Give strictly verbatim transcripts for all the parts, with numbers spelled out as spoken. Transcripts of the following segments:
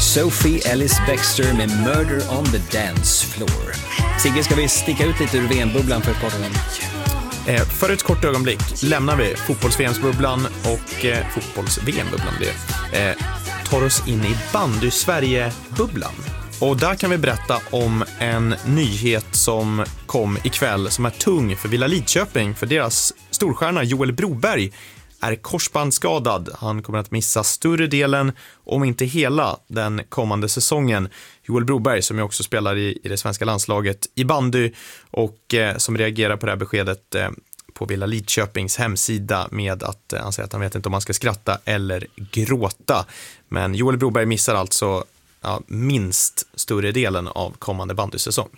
Sophie Ellis-Bextor med Murder on the Dance Floor. Sigge, ska vi sticka ut lite ur V M-bubblan för ett kort ögonblick? Eh, för ett kort ögonblick lämnar vi fotbolls-V M-bubblan och eh, fotbolls-V M-bubblan det. Eh, tar oss in i bandy-Sverige-bubblan. Och där kan vi berätta om en nyhet som kom ikväll som är tung för Villa Lidköping, för deras storstjärna Joel Broberg är korsbandsskadad. Han kommer att missa större delen, om inte hela, den kommande säsongen. Joel Broberg, som ju också spelar i, i det svenska landslaget i bandy och eh, som reagerar på det här beskedet eh, på Villa Lidköpings hemsida med att eh, han säger att han vet inte om han ska skratta eller gråta. Men Joel Broberg missar alltså ja, minst större delen av kommande bandysäsong.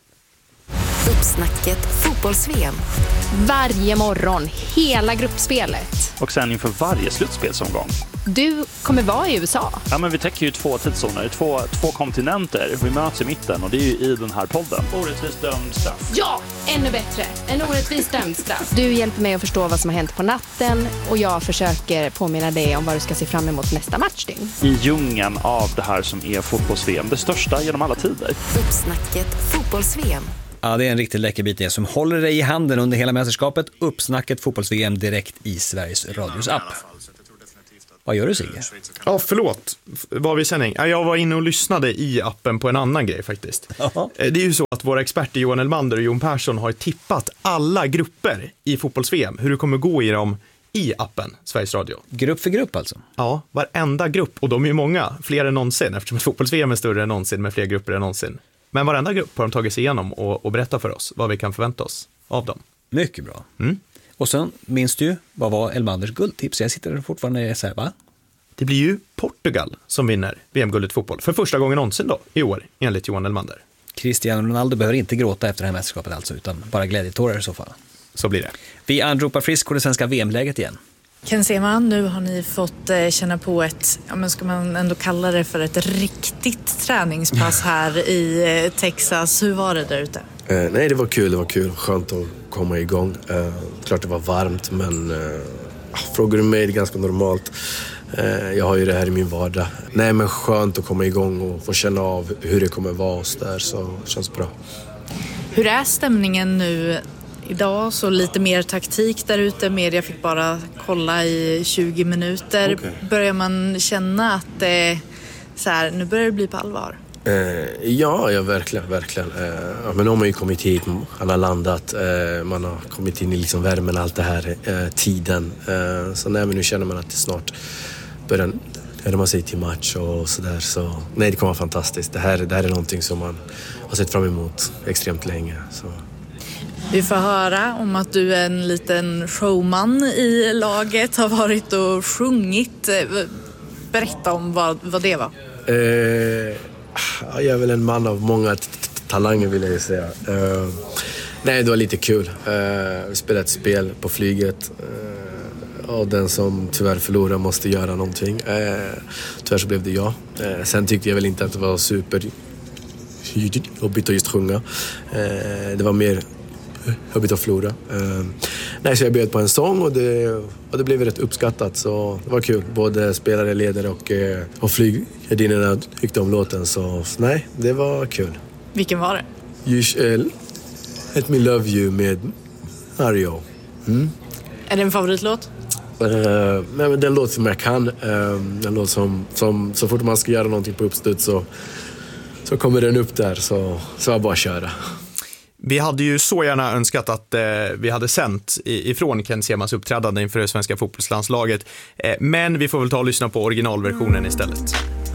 Uppsnacket fotbolls-V M. Varje morgon, hela gruppspelet. Och sen inför varje slutspelsomgång. Du kommer vara i U S A. Ja, men vi täcker ju två tidszoner, två, två kontinenter. Vi möts i mitten och det är ju i den här podden. Orättvist dömd straff. Ja, ännu bättre. En orättvis dömd straff. Du hjälper mig att förstå vad som har hänt på natten och jag försöker påminna dig om vad du ska se fram emot nästa matchdygn. I djungeln av det här som är fotbolls-V M, det största genom alla tider. Uppsnacket fotbolls-V M. Ja, det är en riktigt läcker bit det som håller dig i handen under hela mästerskapet. Uppsnacket fotbolls-V M direkt i Sveriges Radios app. Vad gör du, Sigge? Ja, förlåt. Var vi sändning? Jag var inne och lyssnade i appen på en annan grej faktiskt. Aha. Det är ju så att våra experter Johan Elmander och Jon Persson har tippat alla grupper i fotbolls-V M. Hur det kommer gå i dem i appen Sveriges Radio. Grupp för grupp alltså? Ja, varenda grupp. Och de är ju många, fler än någonsin. Eftersom fotbolls-V M är större än någonsin med fler grupper än någonsin. Men varenda grupp har de tagit sig igenom och, och berättat för oss vad vi kan förvänta oss av dem. Mycket bra. Mm. Och sen minns du, vad var Elmanders guldtips? Jag sitter fortfarande och säger, va? Det blir ju Portugal som vinner V M-guldet fotboll. För första gången någonsin då, i år, enligt Johan Elmander. Cristiano Ronaldo behöver inte gråta efter det här mästerskapet alltså, utan bara glädjetårar i så fall. Så blir det. Vi anropar Frisk och det svenska V M-läget igen. Ken Sema, nu har ni fått eh, känna på ett, ja, men ska man ändå kalla det för ett riktigt träningspass här i eh, Texas. Hur var det där ute? Eh, nej, det var kul, det var kul. Skönt att komma igång. Eh, klart det var varmt, men eh, frågar du mig, det är ganska normalt. Eh, jag har ju det här i min vardag. Nej, men skönt att komma igång och få känna av hur det kommer vara och så där, så det känns bra. Hur är stämningen nu idag? Så lite mer taktik där ute. Media fick bara kolla i tjugo minuter. Okay. Börjar man känna att det, så här, nu börjar det bli på allvar? Eh, ja, ja, verkligen, verkligen. Eh, ja, men de har ju kommit hit, han har landat, eh, man har kommit in i liksom värmen, allt det här, eh, tiden. Eh, så nej, men nu känner man att det snart börjar närma sig till match och sådär. Så nej, det kommer vara fantastiskt. Det här, det här är någonting som man har sett fram emot extremt länge. Så. Vi får höra om att du är en liten showman i laget, har varit och sjungit. Berätta om vad, vad det var. Eh, jag är väl en man av många t- t- talanger, vill jag säga. Eh, nej, det var lite kul. Eh, vi spelade ett spel på flyget. Eh, och den som tyvärr förlorar måste göra någonting. Eh, tyvärr så blev det jag. Eh, sen tyckte jag väl inte att det var super jobbigt att just sjunga. Eh, det var mer jobbigt att förlora. Eh, nej, så jag bjöd på en sång och det, och det blev rätt uppskattat, så det var kul. Både spelare, ledare och, eh, och flygherdinerna tyckte om låten, så nej, det var kul. Vilken var det? You shall let me love you med Mario. Mm. Är det en favoritlåt? Uh, nej, men den låt som jag kan. Uh, den låt som, som så fort man ska göra någonting på uppstöd så, så kommer den upp där, så, så jag bara köra. Vi hade ju så gärna önskat att eh, vi hade sänt ifrån Ken Semas uppträdande inför det svenska fotbollslandslaget. Eh, men vi får väl ta och lyssna på originalversionen istället.